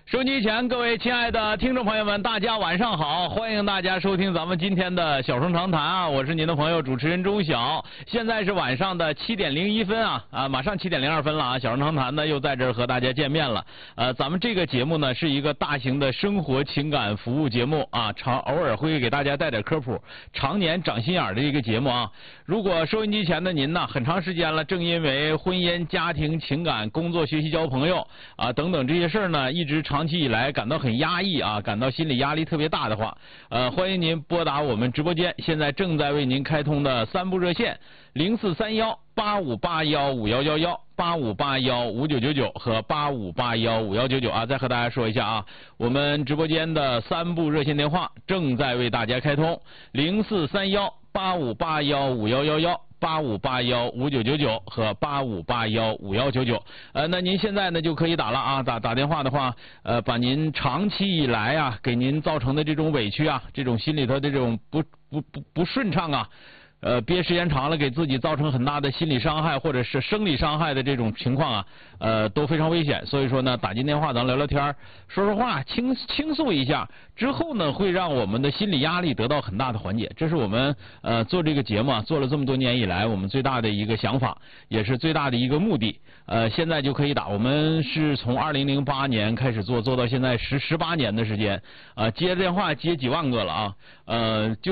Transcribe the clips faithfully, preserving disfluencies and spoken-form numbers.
收音机前各位亲爱的听众朋友们，大家晚上好！欢迎大家收听咱们今天的小声长谈啊，我是您的朋友主持人钟晓。现在是晚上的七点零一分啊啊，马上七点零二分了啊！小声长谈呢又在这儿和大家见面了。呃，咱们这个节目呢是一个大型的生活情感服务节目啊，常偶尔会给大家带点科普，常年长心眼的一个节目啊。如果收音机前的您呢，很长时间了，正因为婚姻、家庭、情感、工作、学习、交朋友啊等等这些事儿呢，一直长期以来感到很压抑啊，感到心理压力特别大的话，呃，欢迎您拨打我们直播间现在正在为您开通的三部热线零四三幺八五八幺五幺幺幺、八五八幺五九九九和八五八幺五幺九九啊。再和大家说一下啊，我们直播间的三部热线电话正在为大家开通零四三幺八五八幺五幺幺幺。八五八幺五九九九和八五八幺五幺九九，呃，那您现在呢就可以打了啊，打打电话的话，呃，把您长期以来啊给您造成的这种委屈啊，这种心里头的这种不不不不顺畅啊。呃，憋时间长了，给自己造成很大的心理伤害或者是生理伤害的这种情况啊，呃，都非常危险。所以说呢，打进电话咱聊聊天，说说话，倾倾诉一下，之后呢，会让我们的心理压力得到很大的缓解。这是我们呃做这个节目啊，做了这么多年以来，我们最大的一个想法，也是最大的一个目的。呃，现在就可以打。我们是从二零零八年开始做，做到现在十十八年的时间，啊、呃，接电话接几万个了啊，呃，就是。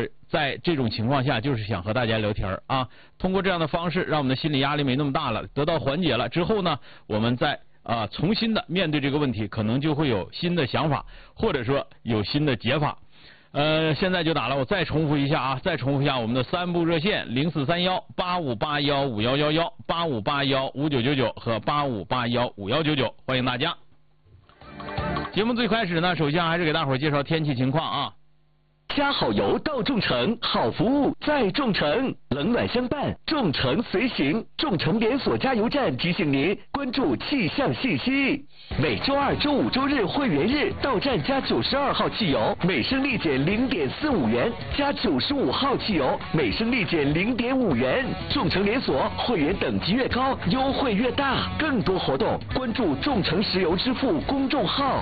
在这种情况下，就是想和大家聊天啊，通过这样的方式，让我们的心理压力没那么大了，得到缓解了之后呢，我们再啊重新的面对这个问题，可能就会有新的想法，或者说有新的解法。呃，现在就打了，我再重复一下啊，再重复一下我们的三部热线零四三幺八五八幺五幺幺幺、八五八幺五九九九和八五八幺五幺九九，欢迎大家。节目最开始呢，首先还是给大伙儿介绍天气情况啊。 加好油到众诚，好服务在众诚，冷暖相伴，众诚随行。众诚连锁加油站提醒您关注气象信息。每周二、周五、周日会员日到站加九十二号汽油，每升立减零点四五元；加九十五号汽油，每升立减零点五元。众诚连锁会员等级越高，优惠越大。更多活动关注众诚石油支付公众号。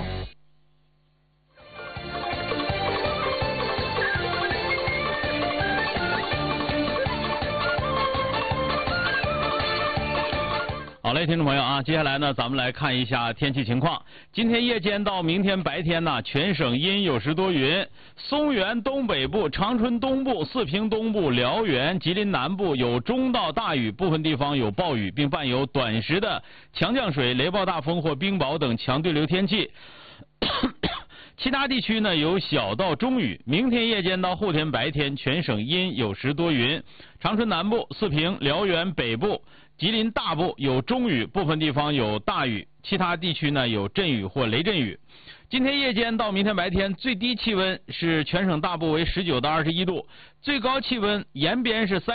好嘞，听众朋友啊，接下来呢，咱们来看一下天气情况。今天夜间到明天白天呢，全省阴有时多云。松原东北部、长春东部、四平东部、辽源、吉林南部有中到大雨，部分地方有暴雨，并伴有短时的强降水、雷暴大风或冰雹等强对流天气。其他地区呢有小到中雨。明天夜间到后天白天，全省阴有时多云。长春南部、四平、辽源北部、吉林大部有中雨，部分地方有大雨，其他地区呢有阵雨或雷阵雨。今天夜间到明天白天，最低气温是全省大部为十九到二十一度，最高气温延边是三